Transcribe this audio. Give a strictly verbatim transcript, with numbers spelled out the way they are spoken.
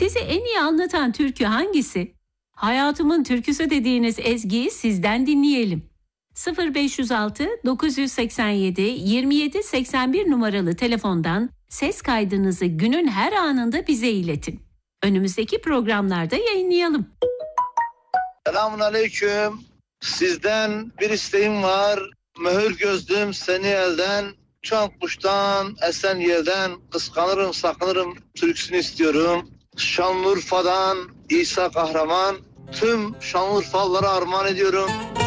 Sizi en iyi anlatan türkü hangisi? Hayatımın türküsü dediğiniz ezgiyi sizden dinleyelim. sıfır beş yüz altı dokuz yüz seksen yedi yirmi yedi seksen bir numaralı telefondan ses kaydınızı günün her anında bize iletin. Önümüzdeki programlarda yayınlayalım. Selamun aleyküm. Sizden bir isteğim var. Mühür gözlüm seni elden, uçan kuştan, esen yerden, kıskanırım sakınırım türküsünü istiyorum. Şanlıurfa'dan İsa Kahraman, tüm Şanlıurfalılara armağan ediyorum.